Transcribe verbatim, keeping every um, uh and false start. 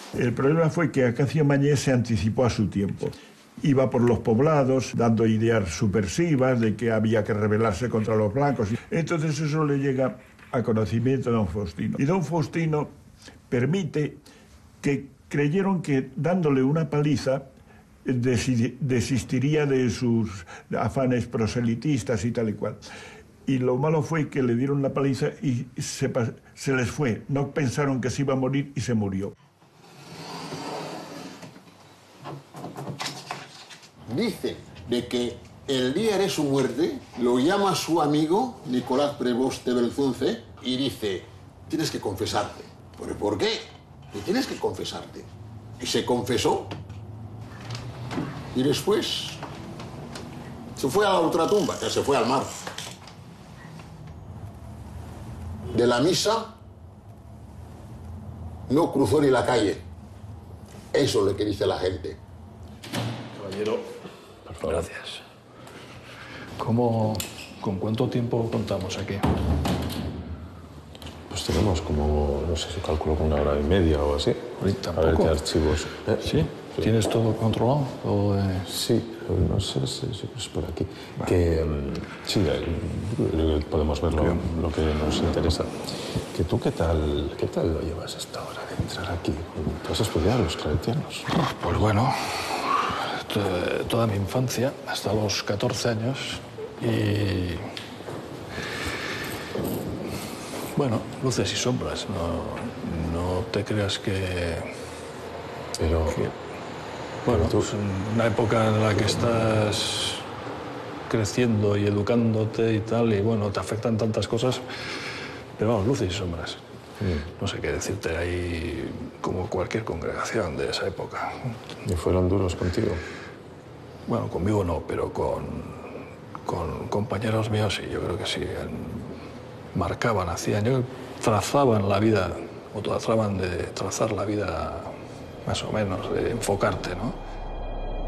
El problema fue que Acacio Mañé se anticipó a su tiempo. Iba por los poblados dando ideas subversivas de que había que rebelarse contra los blancos. Entonces eso le llega a conocimiento de don Faustino. Y don Faustino permite que creyeron que dándole una paliza desistiría de sus afanes proselitistas y tal y cual. Y lo malo fue que le dieron la paliza y se, se les fue. No pensaron que se iba a morir y se murió. Dice de que el día de su muerte lo llama su amigo Nicolás Prevost de Belzunce y dice, tienes que confesarte. ¿Pero por qué? Y tienes que confesarte. Y se confesó. Y después se fue a la ultratumba, ya se fue al mar. De la misa no cruzó ni la calle. Eso es lo que dice la gente. Caballero, por favor. Gracias. ¿Cómo, ¿Con cuánto tiempo contamos aquí? Pues tenemos como, no sé si calculo con una hora y media o así. ¿Tampoco? A ver qué archivos. ¿Eh? ¿Sí? ¿Sí? ¿Tienes todo controlado? ¿Todo de... Sí, no sé si es por aquí. Vale. Que sí, podemos ver lo, lo que nos interesa. Que tú, ¿qué tal, qué tal lo llevas hasta ahora de entrar aquí? ¿Tú has estudiado los claretianos? Pues bueno, toda mi infancia, hasta los catorce años, y... Bueno, luces y sombras. No, no te creas que... Pero... que, bueno, tú... pues una época en la que estás creciendo y educándote y tal, y bueno, te afectan tantas cosas, pero vamos, luces y sombras. Mm. No sé qué decirte, ahí como cualquier congregación de esa época. ¿Y fueron duros contigo? Bueno, conmigo no, pero con, con compañeros míos sí, yo creo que sí. Marcaban, hacían, yo trazaban la vida, o trataban de trazar la vida más o menos, de enfocarte, ¿no?